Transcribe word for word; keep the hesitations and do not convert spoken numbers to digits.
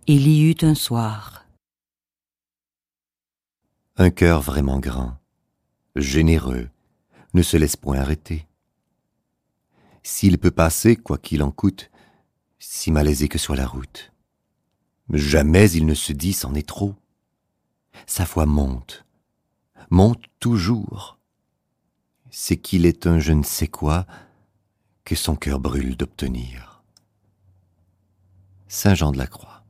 Il y eut un soir. Un cœur vraiment grand, généreux, ne se laisse point arrêter. S'il peut passer, quoi qu'il en coûte, si malaisé que soit la route, jamais il ne se dit c'en est trop. Sa foi monte, monte toujours. C'est qu'il est un je ne sais quoi que son cœur brûle d'obtenir. Saint Jean de la Croix.